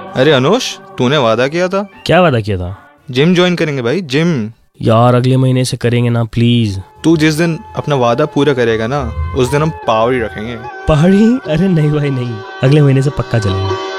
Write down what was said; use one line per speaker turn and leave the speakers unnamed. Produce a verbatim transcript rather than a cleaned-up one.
अरे अनुष, तूने वादा किया था।
क्या वादा किया था?
जिम ज्वाइन करेंगे भाई, जिम।
यार अगले महीने से करेंगे ना प्लीज।
तू जिस दिन अपना वादा पूरा करेगा ना, उस दिन हम पहाड़ी रखेंगे।
पहाड़ी? अरे नहीं भाई नहीं, अगले महीने से पक्का चलेंगे।